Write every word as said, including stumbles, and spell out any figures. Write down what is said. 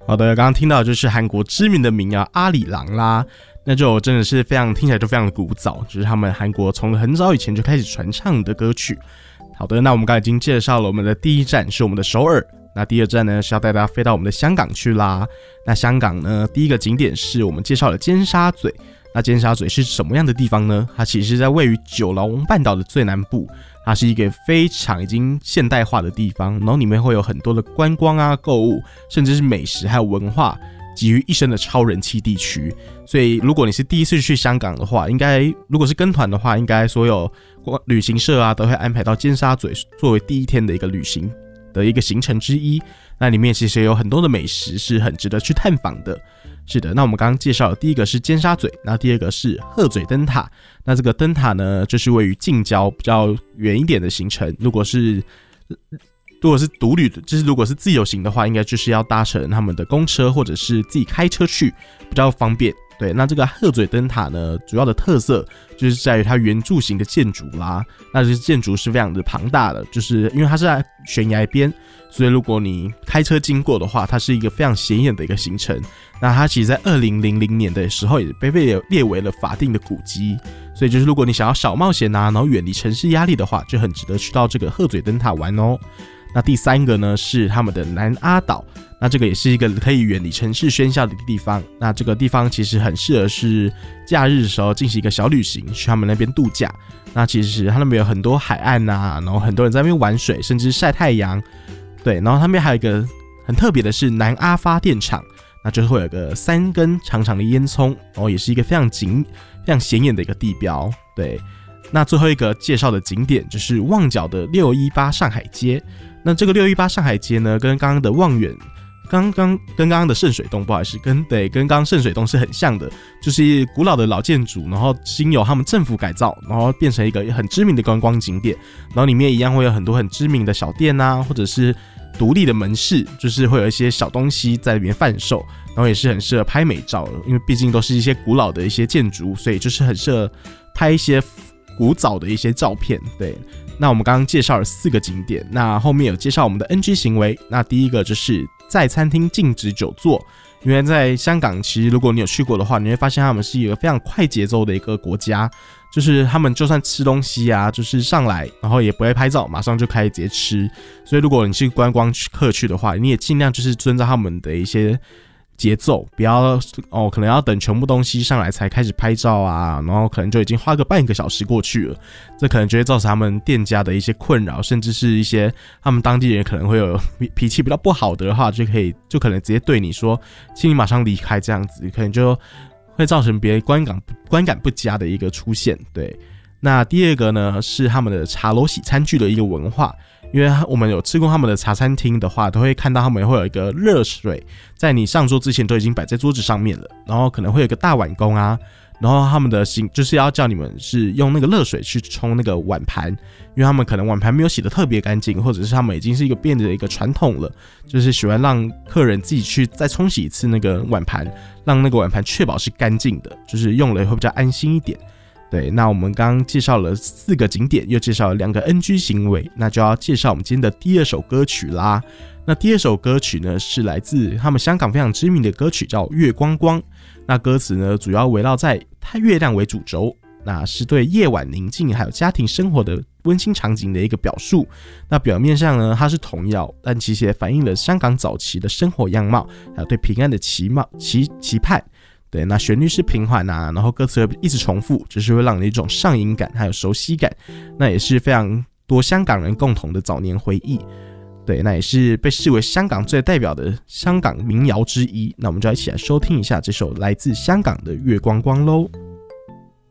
好的，刚刚听到的就是韩国知名的民谣阿里郎啦，那就真的是非常听起来就非常的古早，就是他们韩国从很早以前就开始传唱的歌曲。好的，那我们刚才已经介绍了我们的第一站是我们的首尔，那第二站呢是要带大家飞到我们的香港去啦。那香港呢，第一个景点是我们介绍的尖沙咀。那尖沙咀是什么样的地方呢？它其实是在位于九龙半岛的最南部，它是一个非常已经现代化的地方，然后里面会有很多的观光啊、购物，甚至是美食还有文化集于一身的超人气地区。所以如果你是第一次去香港的话，应该如果是跟团的话，应该所有旅行社啊都会安排到尖沙咀作为第一天的一个旅行的一个行程之一。那里面其实有很多的美食是很值得去探访的。是的，那我们刚刚介绍的第一个是尖沙咀，那第二个是鹤嘴灯塔。那这个灯塔呢，就是位于近郊比较远一点的行程。如果是如果是独旅，就是如果是自由行的话，应该就是要搭乘他们的公车或者是自己开车去，比较方便。对，那这个鹤嘴灯塔呢，主要的特色就是在于它圆柱形的建筑啦。那这建筑是非常的庞大的，就是因为它是在悬崖边，所以如果你开车经过的话，它是一个非常显眼的一个行程。那它其实在二零零零年的时候也被列为了法定的古迹，所以就是如果你想要小冒险啊，然后远离城市压力的话，就很值得去到这个鹤嘴灯塔玩哦。那第三个呢是他们的南阿岛，那这个也是一个可以远离城市喧嚣的地方。那这个地方其实很适合是假日的时候进行一个小旅行，去他们那边度假。那其实他那边有很多海岸啊，然后很多人在那边玩水，甚至晒太阳。对，然后他那边还有一个很特别的是南阿发电厂，那就是会有个三根长长的烟囱，然后也是一个非常景非常显眼的一个地标。对，那最后一个介绍的景点就是旺角的六一八上海街。那这个六一八上海街呢，跟刚刚的望远，刚刚跟刚刚的圣水洞，不好意思，跟对跟刚刚圣水洞是很像的，就是古老的老建筑，然后经由他们政府改造，然后变成一个很知名的观光景点，然后里面一样会有很多很知名的小店啊，或者是独立的门市，就是会有一些小东西在里面贩售，然后也是很适合拍美照的，因为毕竟都是一些古老的一些建筑，所以就是很适合拍一些古早的一些照片。对，那我们刚刚介绍了四个景点，那后面有介绍我们的 N G 行为。那第一个就是在餐厅禁止久坐，因为在香港其实如果你有去过的话，你会发现他们是一个非常快节奏的一个国家，就是他们就算吃东西啊，就是上来然后也不会拍照，马上就开始直接吃。所以如果你是观光客去的话，你也尽量就是遵照他们的一些节奏，不要哦，可能要等全部东西上来才开始拍照啊，然后可能就已经花个半个小时过去了，这可能就会造成他们店家的一些困扰，甚至是一些他们当地人可能会有脾气比较不好的话，就可以就可能直接对你说，请你马上离开，这样子可能就会造成别人观感观感不佳的一个出现。对，那第二个呢是他们的茶楼洗餐具的一个文化。因为我们有吃过他们的茶餐厅的话，都会看到他们会有一个热水在你上桌之前都已经摆在桌子上面了，然后可能会有一个大碗公啊，然后他们的行就是要叫你们是用那个热水去冲那个碗盘，因为他们可能碗盘没有洗得特别干净，或者是他们已经是一个变得一个传统了，就是喜欢让客人自己去再冲洗一次那个碗盘，让那个碗盘确保是干净的，就是用了会比较安心一点。对，那我们刚刚介绍了四个景点，又介绍了两个 N G 行为，那就要介绍我们今天的第二首歌曲啦。那第二首歌曲呢，是来自他们香港非常知名的歌曲，叫《月光光》。那歌词呢，主要围绕在月亮为主轴，那是对夜晚宁静还有家庭生活的温馨场景的一个表述。那表面上呢，它是童谣，但其实也反映了香港早期的生活样貌，还有对平安的期望期期盼。对，那旋律是平缓啊，然后歌词会一直重复，只是会让你一种上瘾感还有熟悉感，那也是非常多香港人共同的早年回忆。对，那也是被视为香港最代表的香港民谣之一。那我们就一起来收听一下这首来自香港的月光光咯。